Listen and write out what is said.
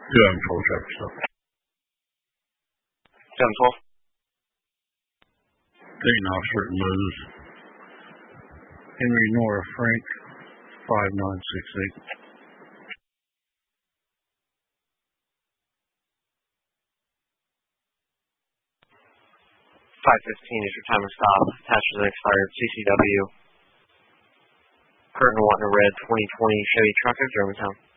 2012 Chevy stuff. 2012? Dayton officer at Moose. Henry Nora Frank, 5968. 5:15 is your time of stop. Attached to the expired CCW. Curtain Water Red 2020 Chevy truck of Germantown.